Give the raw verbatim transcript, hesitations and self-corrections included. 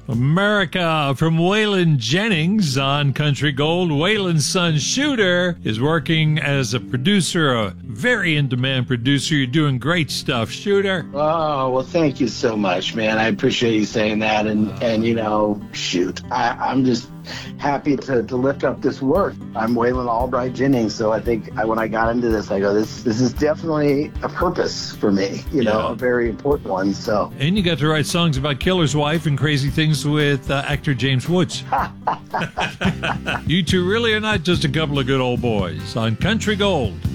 America from Waylon Jennings on Country Gold. Waylon's son, Shooter, is working as a producer, a very in-demand producer. You're doing great stuff, Shooter. Oh, well, thank you so much, man. I appreciate you saying that. And, and you know, shoot, I, I'm just happy to, to lift up this work. I'm Waylon Albright Jennings, so I think I, when I got into this, I go, this this is definitely a purpose for me, you know, Yeah. a very important one. So, And you got to write songs about Killer's Wife and crazy things with uh, actor James Woods. You two really are not just a couple of good old boys on Country Gold.